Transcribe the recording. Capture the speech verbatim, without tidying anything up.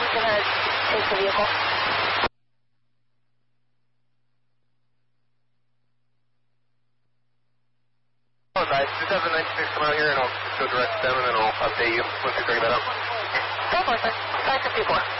gonna take the vehicle. Oh, nice. Just have the ninety-six come out here and I'll just go direct to them and then I'll update you once we figure that out. Go for it, sir. five fifty-four.